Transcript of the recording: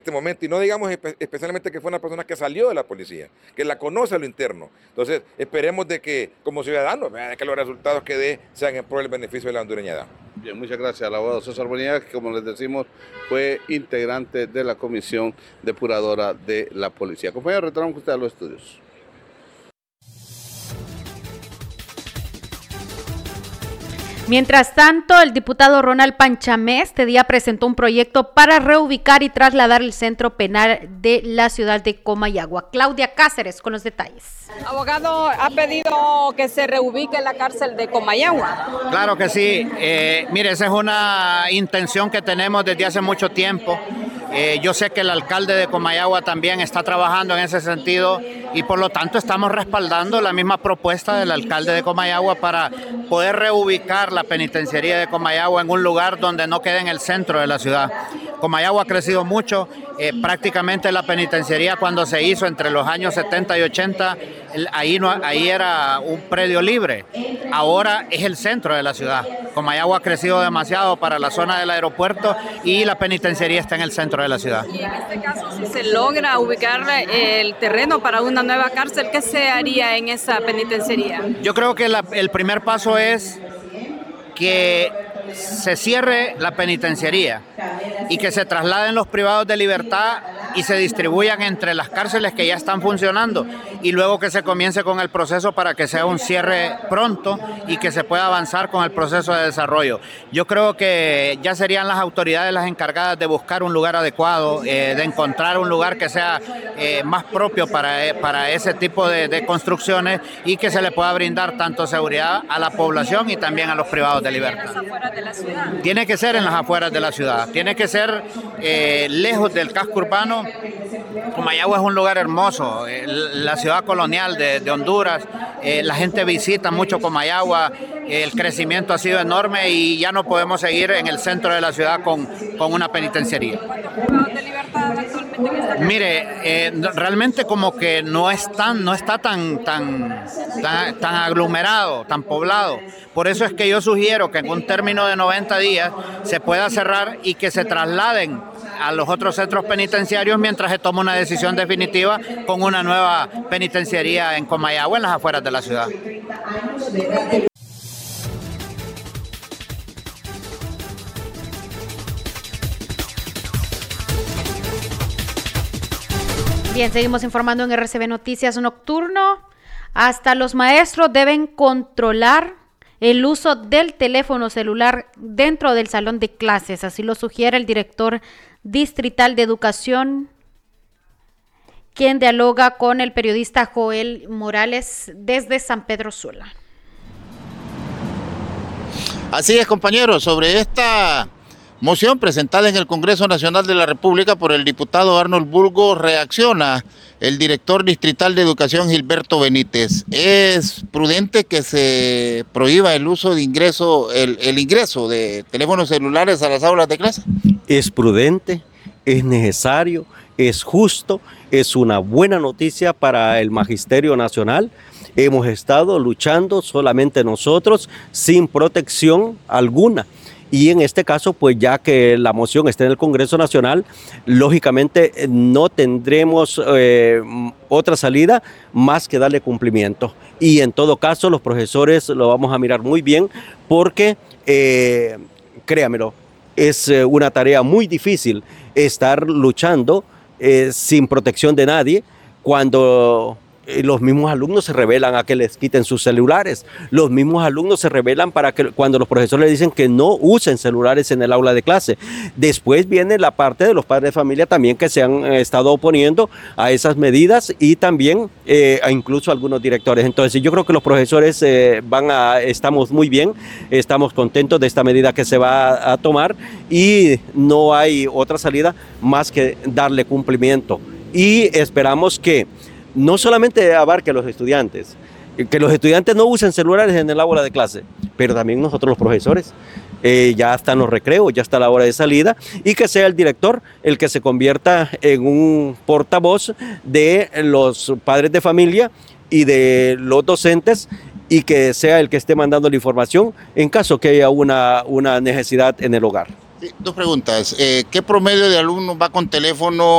este momento, y no digamos especialmente que fue una persona que salió de la policía, que la conoce a lo interno. Entonces, esperemos de que como ciudadanos, que los resultados que dé sean en pro del beneficio de la hondureñidad. Bien, muchas gracias al abogado César Bonilla, que como les decimos, fue integrante de la Comisión Depuradora de la Policía. Compañero, retornamos usted a los estudios. Mientras tanto, el diputado Ronald Panchamé este día presentó un proyecto para reubicar y trasladar el centro penal de la ciudad de Comayagua. Claudia Cáceres con los detalles. Abogado, ha pedido que se reubique la cárcel de Comayagua. Claro que sí. Mire, esa es una intención que tenemos desde hace mucho tiempo. Yo sé que el alcalde de Comayagua también está trabajando en ese sentido y por lo tanto estamos respaldando la misma propuesta del alcalde de Comayagua para poder reubicar la penitenciaría de Comayagua en un lugar donde no quede en el centro de la ciudad. Comayagua ha crecido mucho, prácticamente la penitenciaría cuando se hizo entre los años 70 y 80, ahí era un predio libre, ahora es el centro de la ciudad. Comayagua ha crecido demasiado para la zona del aeropuerto y la penitenciaría está en el centro de la ciudad. Y en este caso, si se logra ubicar el terreno para una nueva cárcel, ¿qué se haría en esa penitenciaría? Yo creo que el primer paso es que se cierre la penitenciaría y que se trasladen los privados de libertad y se distribuyan entre las cárceles que ya están funcionando y luego que se comience con el proceso para que sea un cierre pronto y que se pueda avanzar con el proceso de desarrollo. Yo creo que ya serían las autoridades las encargadas de buscar un lugar adecuado, de encontrar un lugar que sea más propio para ese tipo de construcciones y que se le pueda brindar tanto seguridad a la población y también a los privados de libertad. Tiene que ser en las afueras de la ciudad, tiene que ser lejos del casco urbano. Comayagua es un lugar hermoso, la ciudad colonial de Honduras, la gente visita mucho Comayagua, el crecimiento ha sido enorme y ya no podemos seguir en el centro de la ciudad con una penitenciaría. Mire, realmente como que no está tan aglomerado, tan poblado. Por eso es que yo sugiero que en un término de 90 días se pueda cerrar y que se trasladen a los otros centros penitenciarios mientras se toma una decisión definitiva con una nueva penitenciaría en Comayagua, en las afueras de la ciudad. Bien, seguimos informando en RCB Noticias Nocturno. Hasta los maestros deben controlar el uso del teléfono celular dentro del salón de clases, así lo sugiere el director distrital de educación, quien dialoga con el periodista Joel Morales desde San Pedro Sula. Así es, compañeros, sobre esta moción presentada en el Congreso Nacional de la República por el diputado Arnold Burgos, reacciona el director distrital de educación Gilberto Benítez. ¿Es prudente que se prohíba el uso de el ingreso de teléfonos celulares a las aulas de clase? Es prudente, es necesario, es justo, es una buena noticia para el Magisterio Nacional. Hemos estado luchando solamente nosotros, sin protección alguna. Y en este caso, pues ya que la moción está en el Congreso Nacional, lógicamente no tendremos otra salida más que darle cumplimiento. Y en todo caso, los profesores lo vamos a mirar muy bien porque, créamelo, es una tarea muy difícil estar luchando sin protección de nadie cuando los mismos alumnos se rebelan a que les quiten sus celulares. Los mismos alumnos se rebelan para que cuando los profesores les dicen que no usen celulares en el aula de clase. Después viene la parte de los padres de familia también que se han estado oponiendo a esas medidas y también incluso algunos directores. Entonces yo creo que los profesores estamos muy bien, estamos contentos de esta medida que se va a tomar y no hay otra salida más que darle cumplimiento. Y esperamos que no solamente abarque a los estudiantes, que los estudiantes no usen celulares en el aula de clase, pero también nosotros los profesores. Ya están los recreos, ya está la hora de salida y que sea el director el que se convierta en un portavoz de los padres de familia y de los docentes y que sea el que esté mandando la información en caso que haya una necesidad en el hogar. Sí, dos preguntas. ¿Qué promedio de alumnos va con teléfono